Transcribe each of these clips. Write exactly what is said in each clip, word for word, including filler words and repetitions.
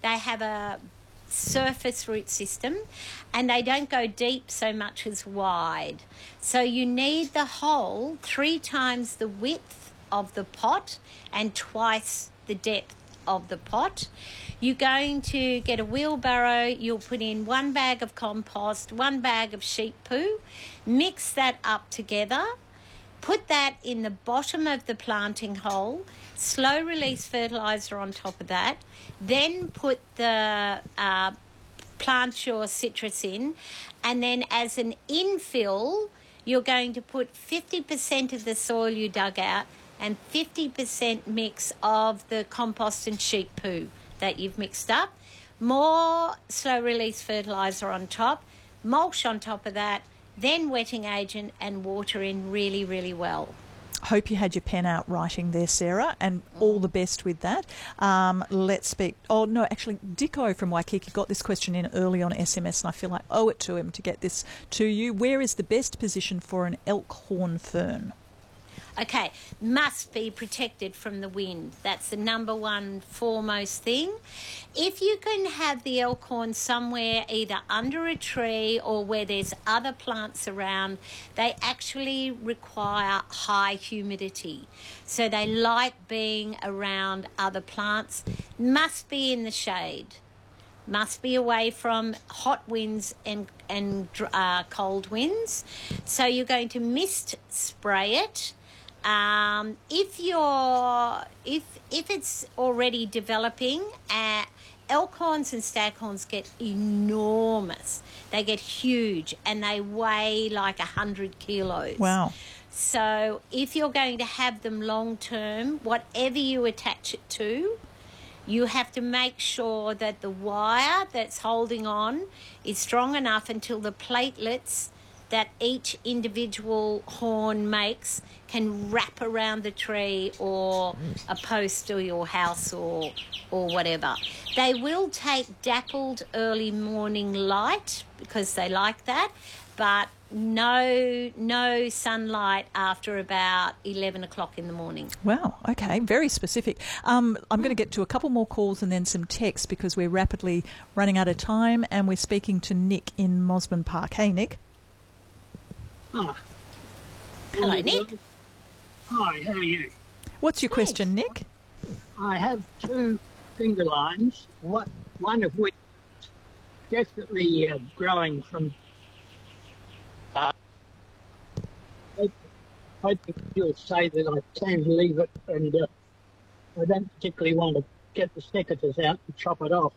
they have a surface root system, and they don't go deep so much as wide. So you need the hole three times the width of the pot and twice the depth of the pot. You're going to get a wheelbarrow, you'll put in one bag of compost, one bag of sheep poo, mix that up together, put that in the bottom of the planting hole, slow release fertiliser on top of that, then put the uh, plant your citrus in, and then as an infill, you're going to put fifty percent of the soil you dug out and fifty percent mix of the compost and sheep poo that you've mixed up, more slow release fertiliser on top, mulch on top of that, then wetting agent and water in really, really well. Hope you had your pen out writing there, Sarah, and all the best with that. Um, let's speak. Oh, no, actually, Dicko from Waikiki got this question in early on S M S, and I feel like I owe it to him to get this to you. Where is the best position for an elkhorn fern? Okay, must be protected from the wind. That's the number one foremost thing. If you can have the elkhorn somewhere either under a tree or where there's other plants around, they actually require high humidity. So they like being around other plants. Must be in the shade. Must be away from hot winds and, and uh, cold winds. So you're going to mist spray it. Um, if you're if if it's already developing, uh, elkhorns and staghorns get enormous. They get huge and they weigh like a hundred kilos. Wow! So if you're going to have them long term, whatever you attach it to, you have to make sure that the wire that's holding on is strong enough until the platelets that each individual horn makes can wrap around the tree or a post or your house or or whatever. They will take dappled early morning light because they like that, but no no sunlight after about eleven o'clock in the morning. Wow, okay, very specific. Um, I'm going to get to a couple more calls and then some texts because we're rapidly running out of time, and we're speaking to Nick in Mosman Park. Hey, Nick. Oh. Hello, Nick. Hi, how are you? What's your question, Nick? I have two finger lines, one one of which is definitely uh, growing from... Uh, I I think you'll say that I can leave it, and uh, I don't particularly want to get the secateurs out and chop it off.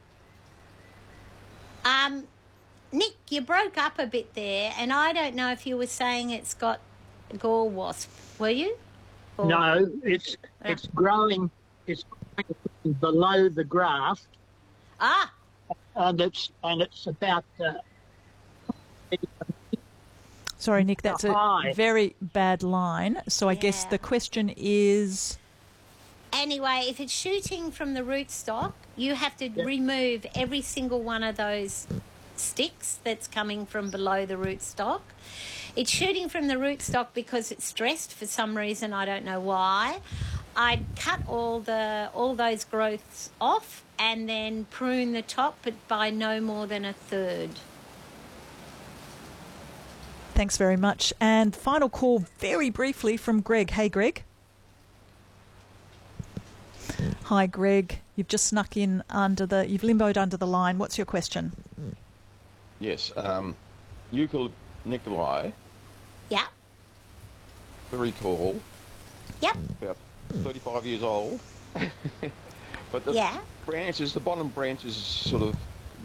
Um... Nick, you broke up a bit there, and I don't know if you were saying it's got gall wasp, were you? Or... No, it's Ah. it's growing, it's growing below the graft, Ah, and it's and it's about uh, Sorry, Nick, that's a Hi. very bad line. So I guess Yeah. the question is... anyway, if it's shooting from the rootstock, you have to remove every single one of those sticks that's coming from below the rootstock. It's shooting from the rootstock because it's stressed for some reason, I don't know why. I'd cut all the all those growths off and then prune the top, but by no more than a third. Thanks very much. And final call very briefly from Greg. Hey, Greg. Hi, Greg. You've just snuck in under the... You've limboed under the line. What's your question? Yes, um, Eucalypt Nicolai, Yeah. very tall, Yep. about thirty-five years old, but the Yeah. branches, the bottom branches sort of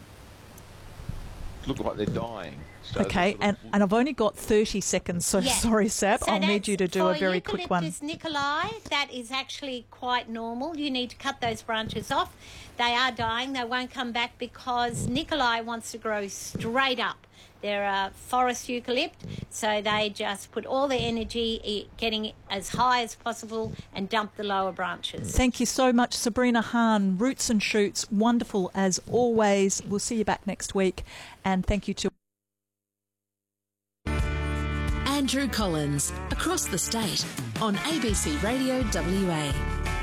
look like they're dying. So Okay, sort and, of- and I've only got thirty seconds, so Yeah. sorry, Sab. So I'll need that's you to do for a very quick one. Eucalyptus nicolai, that is actually quite normal. You need to cut those branches off. They are dying. They won't come back because Nicolai wants to grow straight up. They're a forest eucalypt, so they just put all their energy i- getting it as high as possible and dump the lower branches. Thank you so much, Sabrina Hahn, Roots and Shoots. Wonderful as always. We'll see you back next week. And thank you to Andrew Collins, across the state on A B C Radio W A.